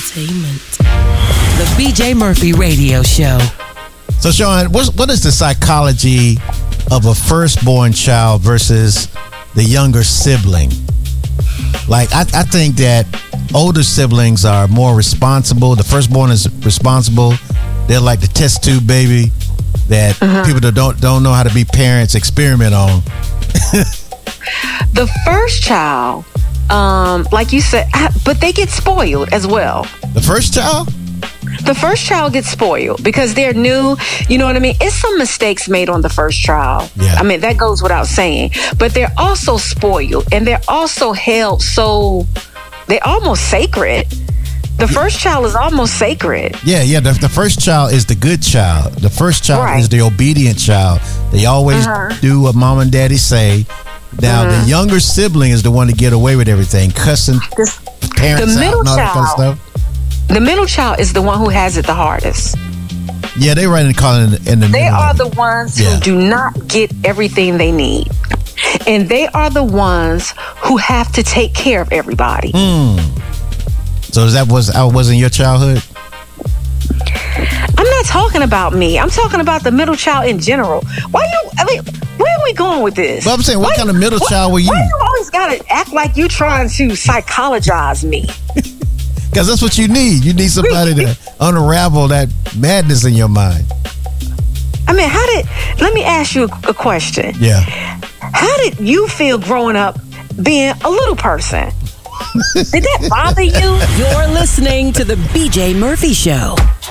entertainment. The BJ Murphy Radio Show. So, Sean, what is the psychology of a firstborn child versus the younger sibling? Like, I think that older siblings are more responsible. The firstborn is responsible. They're like the test tube baby that people that don't know how to be parents experiment on. The first child, like you said, but they get spoiled as well. The first child? The first child gets spoiled because they're new. You know what I mean? It's some mistakes made on the first child. Yeah. I mean, that goes without saying. But they're also spoiled and they're also held so, they're almost sacred. The first child is almost sacred. Yeah. The first child is the good child. The first child Right. is the obedient child. They always do what mom and daddy say. Now, the younger sibling is the one to get away with everything, cussing parents The middle out and all that kind of child. stuff. The middle child is the one who has it the hardest. Yeah, they right in the corner in the They middle. are the ones Yeah. who do not get everything they need. And they are the ones who have to take care of everybody. So that wasn't your childhood? I'm not talking about me. I'm talking about the middle child in general. Where are we going with this? Well, I'm saying, what kind of middle child were you? Why you always gotta act like you trying to psychologize me? Because that's what you need. You need somebody to unravel that madness in your mind. I mean, let me ask you a question. Yeah. How did you feel growing up being a little person? Did that bother you? You're listening to The BJ Murphy Show.